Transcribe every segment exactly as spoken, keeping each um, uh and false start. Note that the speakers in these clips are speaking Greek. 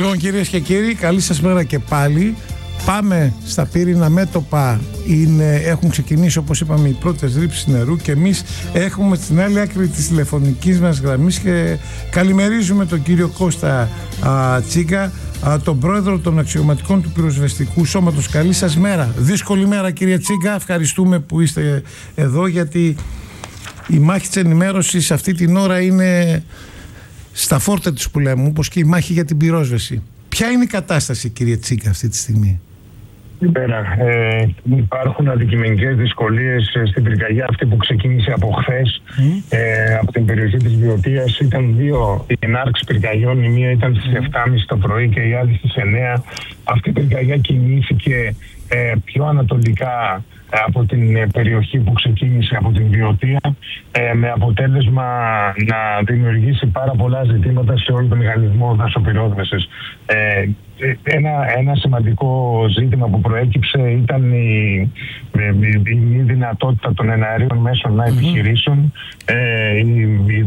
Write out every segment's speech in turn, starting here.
Λοιπόν, κυρίες και κύριοι, καλή σας μέρα και πάλι. Πάμε στα πύρινα μέτωπα. Είναι, έχουν ξεκινήσει, όπως είπαμε, οι πρώτες ρήψεις νερού και εμείς έχουμε στην άλλη άκρη της τηλεφωνικής μας γραμμής και καλημερίζουμε τον κύριο Κώστα α, Τσίγκα, α, τον πρόεδρο των αξιωματικών του πυροσβεστικού σώματος. Καλή σας μέρα. Δύσκολη μέρα, κύριε Τσίγκα. Ευχαριστούμε που είστε εδώ, γιατί η μάχη της ενημέρωσης αυτή την ώρα είναι στα φόρτα της που λέμε, όπως και η μάχη για την πυρόσβεση. Ποια είναι η κατάσταση, κύριε Τσίγκα, αυτή τη στιγμή? Πέρα, ε, υπάρχουν αντικειμενικές δυσκολίες στην πυρκαγιά αυτή που ξεκίνησε από χθες mm. ε, από την περιοχή της Βιωτίας. Ήταν δύο οι ενάρξεις πυρκαγιών, η μία ήταν στις mm. επτά και μισή το πρωί και η άλλη στις εννιά. Αυτή η πυρκαγιά κινήθηκε ε, πιο ανατολικά από την περιοχή που ξεκίνησε από την Βιωτία, ε, με αποτέλεσμα να δημιουργήσει πάρα πολλά ζητήματα σε όλο τον μηχανισμό δασοπυρόσβεσης. Ε, ένα, ένα σημαντικό ζήτημα που προέκυψε ήταν η, η, η μη δυνατότητα των εναερίων μέσων να επιχειρήσουν. Ε, η, η,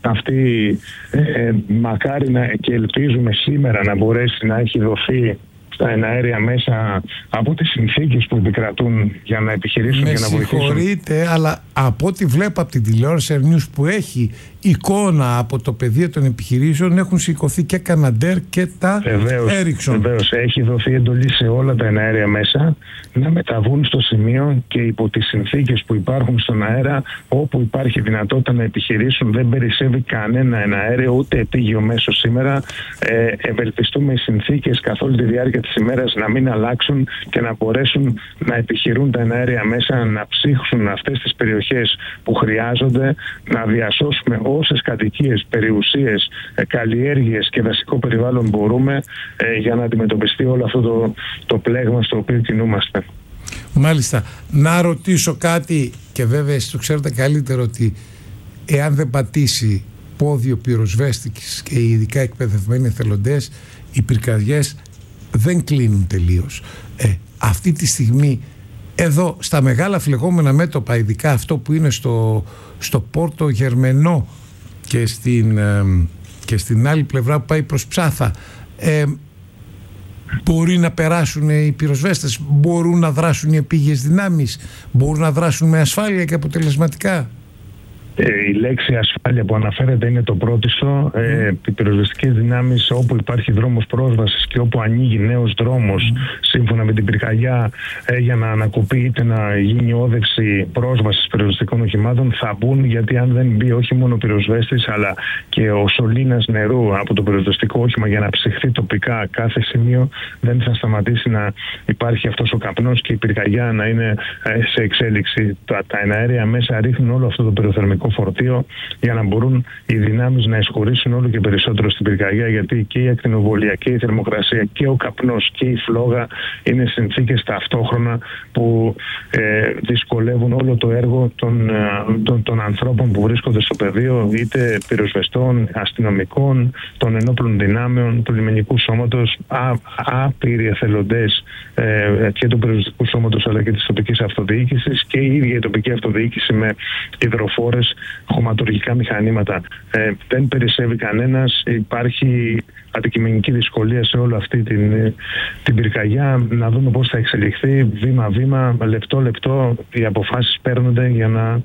αυτή ε, μακάρι να, και ελπίζουμε σήμερα να μπορέσει να έχει δοθεί στα εναέρια μέσα από τις συνθήκες που επικρατούν για να επιχειρήσουν και να βοηθήσουν. Με συγχωρείτε, αλλά από ό,τι βλέπω από την τηλεόραση News που έχει εικόνα από το πεδίο των επιχειρήσεων, έχουν σηκωθεί και Καναντέρ και τα Έριξον. Βεβαίως, έχει δοθεί εντολή σε όλα τα εναέρια μέσα να μεταβούν στο σημείο και υπό τις συνθήκες που υπάρχουν στον αέρα, όπου υπάρχει δυνατότητα να επιχειρήσουν. Δεν περισσεύει κανένα εναέριο ούτε επίγειο μέσο σήμερα. Ε, ευελπιστούμε οι συνθήκες καθ' όλη τη διάρκεια της ημέρας να μην αλλάξουν και να μπορέσουν να επιχειρούν τα εναέρια μέσα, να ψύχουν αυτές τις περιοχές που χρειάζονται, να διασώσουμε όσες κατοικίες, περιουσίες, καλλιέργειες και δασικό περιβάλλον μπορούμε ε, για να αντιμετωπιστεί όλο αυτό το, το πλέγμα στο οποίο κινούμαστε. Μάλιστα. Να ρωτήσω κάτι, και βέβαια εσείς το ξέρετε καλύτερο, ότι εάν δεν πατήσει πόδιο πυροσβέστικης και ειδικά εκπαιδευμένοι εθελοντές, οι πυρκαγιές δεν κλείνουν τελείως. Ε, αυτή τη στιγμή εδώ στα μεγάλα φλεγόμενα μέτωπα, ειδικά αυτό που είναι στο, στο Πόρτο Γερμενό και στην, ε, και στην άλλη πλευρά που πάει προς Ψάθα, ε, μπορεί να περάσουν οι πυροσβέστες, μπορούν να δράσουν οι επίγειες δυνάμεις, μπορούν να δράσουν με ασφάλεια και αποτελεσματικά? Η λέξη ασφάλεια που αναφέρεται είναι το πρώτιστο. Ε, οι πυροσβεστικές δυνάμεις, όπου υπάρχει δρόμος πρόσβασης και όπου ανοίγει νέος δρόμος, mm. σύμφωνα με την πυρκαγιά, ε, για να ανακοπεί είτε να γίνει όδευση πρόσβασης πυροσβεστικών οχημάτων, θα μπουν, γιατί αν δεν μπει όχι μόνο ο πυροσβέστης, αλλά και ο σωλήνας νερού από το πυροσβεστικό όχημα για να ψυχθεί τοπικά κάθε σημείο, δεν θα σταματήσει να υπάρχει αυτός ο καπνός και η πυρκαγιά να είναι ε, σε εξέλιξη. Τα, τα εναέρια μέσα ρίχνουν όλο αυτό το πυροθερμικό φορτίο για να μπορούν οι δυνάμεις να εισχωρήσουν όλο και περισσότερο στην πυρκαγιά, γιατί και η ακτινοβολία και η θερμοκρασία και ο καπνός και η φλόγα είναι συνθήκες ταυτόχρονα που ε, δυσκολεύουν όλο το έργο των, ε, των, των ανθρώπων που βρίσκονται στο πεδίο, είτε πυροσβεστών, αστυνομικών, των ενόπλων δυνάμεων, του λιμενικού σώματος, άπειροι εθελοντές ε, και του πυροσβεστικού σώματος αλλά και της τοπικής αυτοδιοίκησης, και η ίδια η τοπική αυτοδιοίκηση με υδροφόρες, χωματουργικά μηχανήματα. Ε, δεν περισσεύει κανένας. Υπάρχει αντικειμενική δυσκολία σε όλη αυτή την, την πυρκαγιά. Να δούμε πώς θα εξελιχθεί βήμα-βήμα, λεπτό-λεπτό. Οι αποφάσεις παίρνονται για να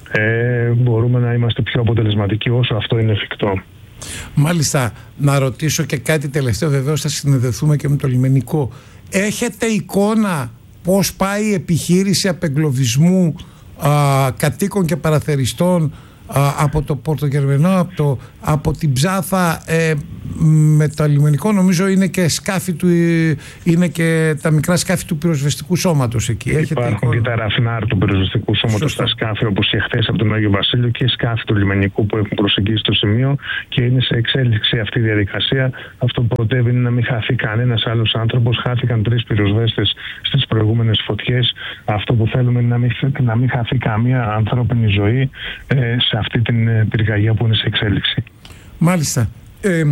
ε, μπορούμε να είμαστε πιο αποτελεσματικοί όσο αυτό είναι εφικτό. Μάλιστα. Να ρωτήσω και κάτι τελευταίο, βεβαίως θα συνδεθούμε και με το λιμενικό. Έχετε εικόνα πώς πάει η επιχείρηση απεγκλωβισμού Α, κατοίκων και παραθεριστών α, από το Πόρτο Γερμενό, από, το, από την Ψάθα, ε, με το λιμενικό νομίζω είναι και σκάφη του, είναι και τα μικρά σκάφη του πυροσβεστικού σώματος εκεί. Υπάρχουν Έχετε και τα ραφνάρ του πυροσβεστικού σώματος στα σκάφη, όπως και χθες από τον Άγιο Βασίλειο, και σκάφη του λιμενικού που έχουν προσεγγίσει το σημείο, και είναι σε εξέλιξη αυτή η διαδικασία. Αυτό που πρωτεύει είναι να μην χαθεί κανένας άλλος άνθρωπος. Χάθηκαν τρεις πυροσβέστες στις προηγούμενες φωτιές. Αυτό που θέλουμε είναι να μην, να μην χαθεί καμία ανθρώπινη ζωή ε, σε αυτή την πυρκαγιά που είναι σε εξέλιξη. Μάλιστα. Ε,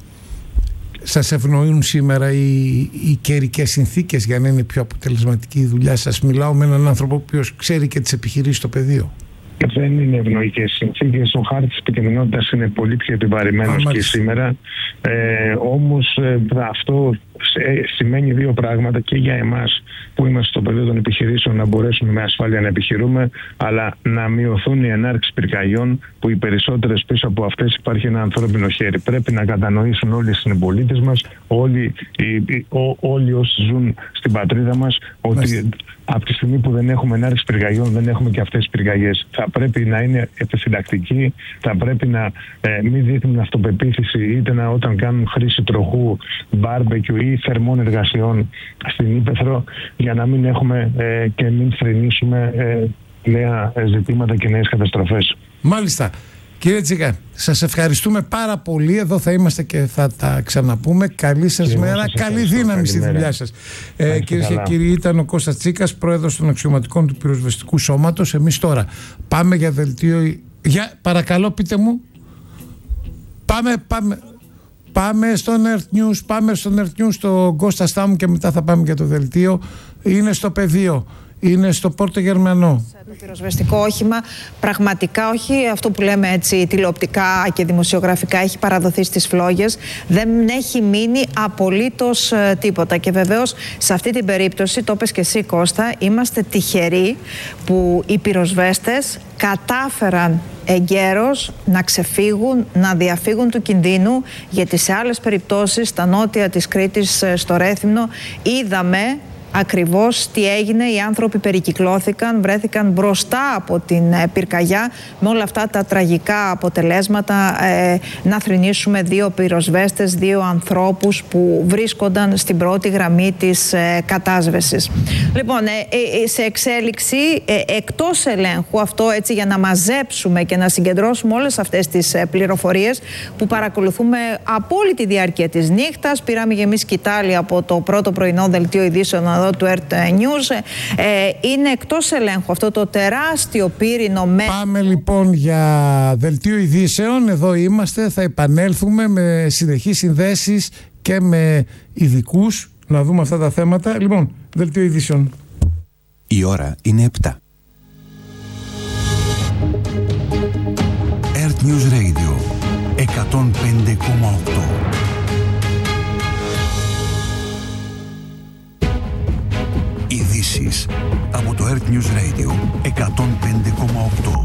σας ευνοούν σήμερα οι, οι καιρικές συνθήκες για να είναι πιο αποτελεσματική η δουλειά σας? Μιλάω με έναν άνθρωπο που ξέρει και τις επιχειρήσεις στο πεδίο. δεν είναι ευνοϊκές συνθήκες. Ο χάρτης επικινδυνότητας είναι πολύ πιο επιβαρημένος και σήμερα. Ε, όμως ε, αυτό σημαίνει δύο πράγματα και για εμάς που είμαστε στο πεδίο των επιχειρήσεων να μπορέσουμε με ασφάλεια να επιχειρούμε, αλλά να μειωθούν οι ενάρξεις πυρκαγιών που οι περισσότερες πίσω από αυτές υπάρχει ένα ανθρώπινο χέρι. Πρέπει να κατανοήσουν όλοι οι συμπολίτες μας, όλοι, οι, ό, όλοι όσοι ζουν στην πατρίδα μας, ότι Μάλιστα. από τη στιγμή που δεν έχουμε ενάρξη πυρκαγιών, δεν έχουμε και αυτές τις πυρκαγιές. Θα πρέπει να είναι επιφυλακτικοί, θα πρέπει να ε, μην δείχνουν αυτοπεποίθηση, είτε να, όταν κάνουν χρήση τροχού, μπάρμπεκιου ή θερμών εργασιών στην ύπαιθρο, για να μην έχουμε ε, και μην θρηνήσουμε ε, νέα ζητήματα και νέες καταστροφές. Μάλιστα. Κύριε Τσίκα, σας ευχαριστούμε πάρα πολύ. Εδώ θα είμαστε και θα τα ξαναπούμε. Καλή σας και μέρα, σας καλή δύναμη στη δουλειά σας. Ε, Κυρίε και κύριοι, ήταν ο Κώστας Τσίκας, πρόεδρος των αξιωματικών του Πυροσβεστικού Σώματος. Εμείς τώρα πάμε για δελτίο. Για, παρακαλώ, πείτε μου. Πάμε, πάμε. Πάμε στο Earth News, πάμε στο Earth News, στο Κώστα Στάμου και μετά θα πάμε για το δελτίο. Είναι στο πεδίο. Είναι στο Πόρτο Γερμανό. Το πυροσβεστικό όχημα πραγματικά, όχι αυτό που λέμε έτσι τηλεοπτικά και δημοσιογραφικά, έχει παραδοθεί στις φλόγες, δεν έχει μείνει απολύτως ε, τίποτα. Και βεβαίως σε αυτή την περίπτωση, το είπες και εσύ Κώστα, είμαστε τυχεροί που οι πυροσβέστες κατάφεραν εγκαίρως να ξεφύγουν, να διαφύγουν του κινδύνου, γιατί σε άλλες περιπτώσεις στα νότια της Κρήτης, στο Ρέθυμνο, είδαμε ακριβώς τι έγινε. Οι άνθρωποι περικυκλώθηκαν, βρέθηκαν μπροστά από την πυρκαγιά με όλα αυτά τα τραγικά αποτελέσματα, ε, να θρηνήσουμε δύο πυροσβέστες, δύο ανθρώπους που βρίσκονταν στην πρώτη γραμμή της ε, κατάσβεσης. Λοιπόν, ε, ε, σε εξέλιξη, ε, εκτός ελέγχου, αυτό έτσι για να μαζέψουμε και να συγκεντρώσουμε όλες αυτές τις ε, πληροφορίες που παρακολουθούμε από όλη τη διάρκεια της νύχτας. Πήραμε και εμείς σκητάλη από το πρώτο πρωινό δελτίο ειδήσεων εδώ του Earth News. Ε, είναι εκτός ελέγχου αυτό το τεράστιο πύρινο. Πάμε λοιπόν για δελτίο ειδήσεων. Εδώ είμαστε, θα επανέλθουμε με συνεχείς συνδέσεις και με ειδικούς να δούμε αυτά τα θέματα. Λοιπόν, δελτίο ειδήσεων. Η ώρα είναι επτά. Earth News Radio εκατόν πέντε κόμμα οκτώ. Ειδήσεις από το Earth News Radio εκατόν πέντε κόμμα οκτώ.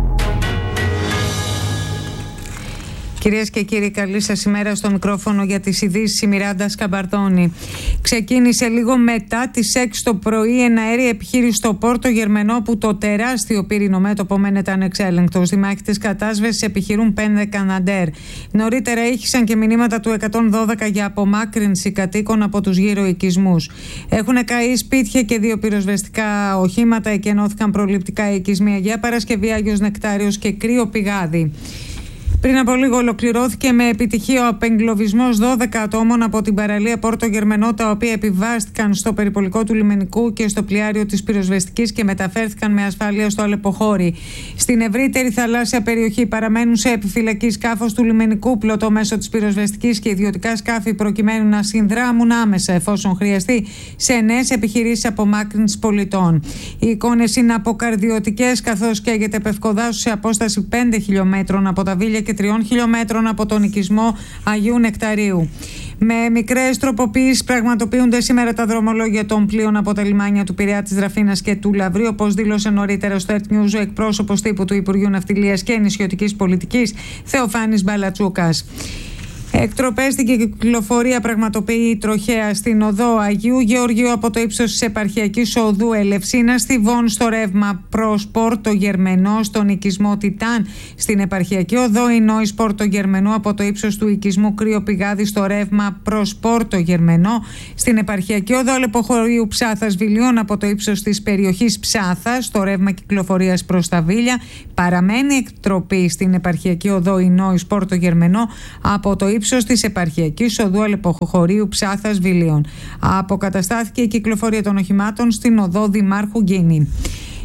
Κυρίες και κύριοι, καλή σας ημέρα. Στο μικρόφωνο για τις ειδήσεις η Μιράντα Σκαμπαρτώνη. Ξεκίνησε λίγο μετά τις έξι το πρωί εναέρια επιχείρηση στο Πόρτο Γερμανό, που το τεράστιο πύρινο μέτωπο μένεται ανεξέλεγκτος. Οι μάχητες κατάσβεσης επιχειρούν πέντε Καναντέρ. Νωρίτερα ήχησαν και μηνύματα του εκατόν δώδεκα για απομάκρυνση κατοίκων από τους γύρω οικισμούς. Έχουν καεί σπίτια και δύο πυροσβεστικά οχήματα. Εκενώθηκαν προληπτικά οι οικισμοί Αγία Παρασκευή, Άγιος Νεκτάριος και Κρύο Πηγάδι. Πριν από λίγο ολοκληρώθηκε με επιτυχία ο απεγκλωβισμός δώδεκα ατόμων από την παραλία Πόρτο Γερμανό, τα οποία επιβάστηκαν στο περιπολικό του λιμενικού και στο πλοιάριο της πυροσβεστικής και μεταφέρθηκαν με ασφάλεια στο Αλεποχώρι. Στην ευρύτερη θαλάσσια περιοχή παραμένουν σε επιφυλακή σκάφος του λιμενικού, πλωτό μέσω της πυροσβεστικής και ιδιωτικά σκάφη, προκειμένου να συνδράμουν άμεσα, εφόσον χρειαστεί, σε νέες επιχειρήσεις απομάκρυνσης πολιτών. Οι εικόνες είναι αποκαρδιωτικές, καθώς καίγεται Πευκοδάσου σε απόσταση πέντε χιλιόμετρων από τα Βίλια και τριών χιλιόμετρων από τον οικισμό Αγίου Νεκταρίου. Με μικρές τροποποιήσεις πραγματοποιούνται σήμερα τα δρομολόγια των πλοίων από τα λιμάνια του Πειραιά, της Δραφίνας και του Λαβρίου, όπως δήλωσε νωρίτερα στο Earth News ο εκπρόσωπος τύπου του Υπουργείου Ναυτιλίας και Νησιωτικής Πολιτικής, Θεοφάνης Μπαλατσούκας. Εκτροπές στην κυκλοφορία πραγματοποιεί η τροχέα στην οδό Αγίου Γεωργίου από το ύψος της επαρχιακής οδού Ελευσίνα στη Βόν στο ρεύμα προς Πόρτο Γερμενό, στον οικισμό Τιτάν στην επαρχιακή οδό Ινόης Πόρτο Γερμενό από το ύψος του οικισμού Κρύο Πηγάδι στο ρεύμα προς Πόρτο Γερμενό, στην επαρχιακή οδό Αλεποχωρίου Ψάθας Βιλίων από το ύψος της περιοχής Ψάθας στο ρεύμα κυκλοφορίας προς τα Βίλια. Παραμένει εκτροπή στην επαρχιακή οδό Ινόης Πόρτο Γερμενό από το ύψος της επαρχιακής οδού Αλεποχωρίου Ψάθας Βιλίων. Αποκαταστάθηκε η κυκλοφορία των οχημάτων στην οδό Δημάρχου Γκίνη.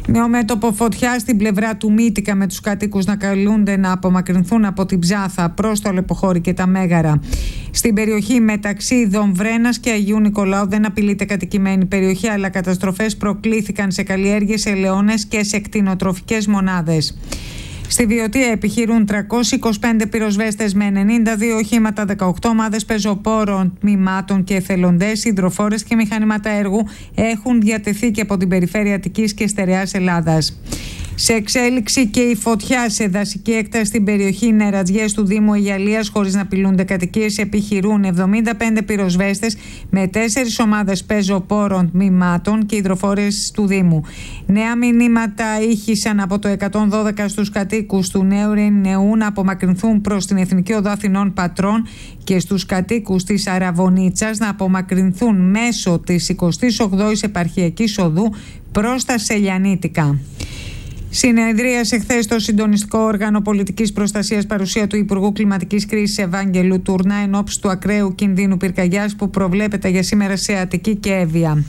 Νεομέτωπο φωτιά στην πλευρά του Μύτικα, με τους κατοίκους να καλούνται να απομακρυνθούν από την Ψάθα προς το Αλεποχώρι και τα Μέγαρα. Στην περιοχή μεταξύ Δομβρένας και Αγίου Νικολάου δεν απειλείται κατοικημένη περιοχή, αλλά καταστροφές προκλήθηκαν σε καλλιέργειες, ελαιώνες και σε κτηνοτροφικές μονάδες. Στη Βιωτία επιχειρούν τριακόσιοι είκοσι πέντε πυροσβέστες με ενενήντα δύο οχήματα, δεκαοκτώ ομάδες πεζοπόρων, τμήματων και εθελοντές, υδροφόρες και μηχανήματα έργου έχουν διατεθεί και από την περιφέρεια Αττικής και Στερεάς Ελλάδας. Σε εξέλιξη και η φωτιά σε δασική έκταση στην περιοχή Νερατζιές του Δήμου Αιγιαλίας, χωρίς να απειλούνται κατοικίες, επιχειρούν εβδομήντα πέντε πυροσβέστες με τέσσερις ομάδες πεζοπόρων, τμήματων και υδροφόρες του Δήμου. Νέα μηνύματα ήχησαν από το εκατόν δώδεκα στους κατοίκους του Νέου Ρενεού να απομακρυνθούν προς την Εθνική Οδό Αθηνών Πατρών και στους κατοίκους της Αραβωνίτσας να απομακρυνθούν μέσω της εικοστής όγδοης Επαρχιακής Οδού προς τα Σελιανίτικα. Συνεδρίασε χθες το συντονιστικό όργανο πολιτικής προστασίας, παρουσία του Υπουργού Κλιματικής Κρίσης Ευάγγελου Τουρνά, εν ώψη του ακραίου κινδύνου πυρκαγιάς που προβλέπεται για σήμερα σε Αττική και Εύβοια.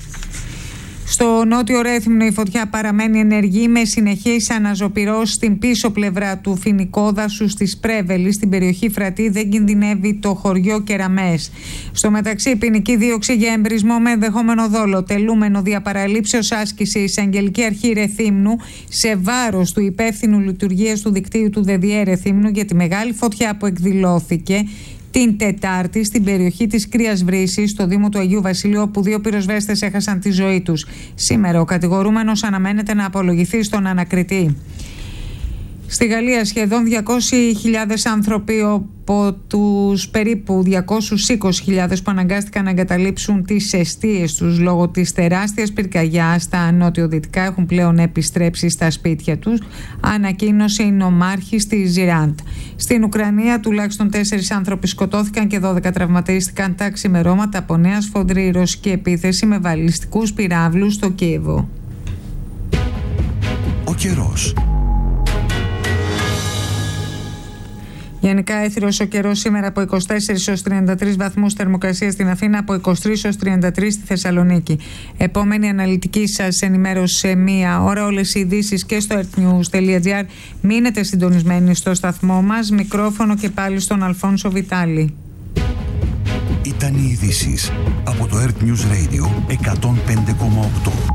Στο νότιο Ρέθυμνο η φωτιά παραμένει ενεργή, με συνεχείς αναζωπυρώσεις στην πίσω πλευρά του φοινικόδασου της Πρέβελης. Στην περιοχή Φρατή δεν κινδυνεύει το χωριό Κεραμές. Στο μεταξύ, η ποινική δίωξη για εμπρισμό με ενδεχόμενο δόλο, τελούμενο διαπαραλήψεως άσκηση η Εισαγγελική Αρχή Ρεθύμνου σε βάρος του υπεύθυνου λειτουργίας του δικτύου του ΔΕΔΙΕ Ρεθύμνου για τη μεγάλη φωτιά που εκδηλώθηκε την Τετάρτη στην περιοχή της Κρύας Βρύσης, στο Δήμο του Αγίου Βασιλείου, όπου δύο πυροσβέστες έχασαν τη ζωή τους. Σήμερα ο κατηγορούμενος αναμένεται να απολογηθεί στον ανακριτή. Στη Γαλλία σχεδόν διακόσιες χιλιάδες άνθρωποι από τους περίπου διακόσιες είκοσι χιλιάδες που αναγκάστηκαν να εγκαταλείψουν τις εστίες τους λόγω της τεράστιας πυρκαγιάς στα νότιο-δυτικά έχουν πλέον επιστρέψει στα σπίτια τους, ανακοίνωσε η νομάρχης της Ζιράντ. Στην Ουκρανία τουλάχιστον τέσσερις άνθρωποι σκοτώθηκαν και δώδεκα τραυματίστηκαν τα ξημερώματα από νέα σφοδρή ρωσική επίθεση με βαλιστικούς πυράβλους στο Κίεβο. Ο καιρός. Γενικά έθριος ο καιρός σήμερα από είκοσι τέσσερις έως τριάντα τρεις βαθμούς θερμοκρασία στην Αθήνα, από είκοσι τρεις έως τριάντα τρεις στη Θεσσαλονίκη. Επόμενη αναλυτική σας ενημέρωση σε μία ώρα. Όλες οι ειδήσεις και στο earthnews τελεία gr. Μείνετε συντονισμένοι στο σταθμό μας. Μικρόφωνο και πάλι στον Αλφόνσο Βιτάλη. Ήταν οι ειδήσεις από το Earth News Radio εκατόν πέντε κόμμα οκτώ.